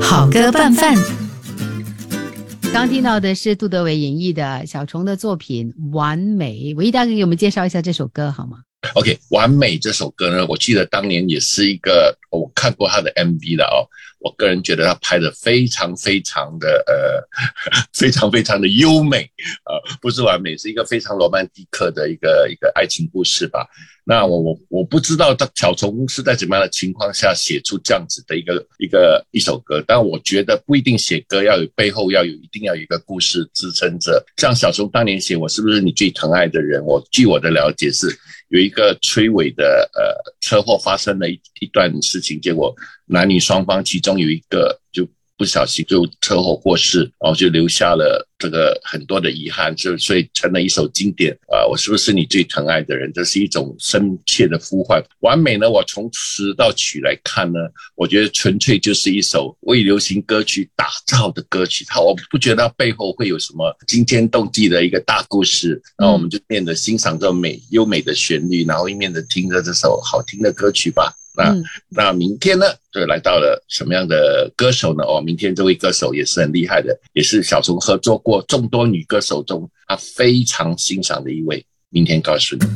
好歌拌饭。刚听到的是杜德伟演绎的小虫的作品《完美》，伟毅大哥给我们介绍一下这首歌好吗？ OK， 完美这首歌呢，我记得当年也是一个，我看过他的 MV 的哦，我个人觉得他拍的非常非常的非常非常的优美，不是完美，是一个非常罗曼蒂克的一个爱情故事吧。那我不知道小虫是在怎么样的情况下写出这样子的一首歌，但我觉得不一定写歌要有背后一定要有一个故事支撑着。像小虫当年写我是不是你最疼爱的人，据我的了解是有一个崔伟的车祸发生了一段事情，结果男女双方其中有一个就不小心就车祸过世，然后就留下了这个很多的遗憾，所以成了一首经典我是不是你最疼爱的人，这是一种深切的呼唤。完美呢，我从词到曲来看呢，我觉得纯粹就是一首为流行歌曲打造的歌曲，我不觉得它背后会有什么惊天动地的一个大故事，然后我们就面的欣赏这优美的旋律，然后一面的听着这首好听的歌曲吧。那明天呢就来到了什么样的歌手呢？明天这位歌手也是很厉害的，也是小虫合作过众多女歌手中他非常欣赏的一位，明天告诉你。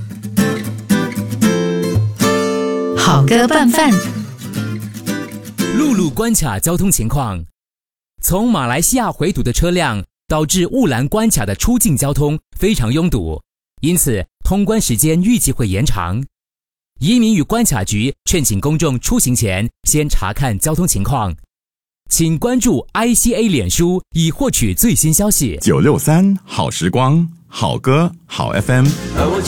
好歌拌饭。 陆路关卡交通情况，从马来西亚回堵的车辆导致雾兰关卡的出境交通非常拥堵，因此通关时间预计会延长。移民与关卡局劝请公众出行前先查看交通情况，请关注 ICA 脸书以获取最新消息。 963好时光，好歌好 FM。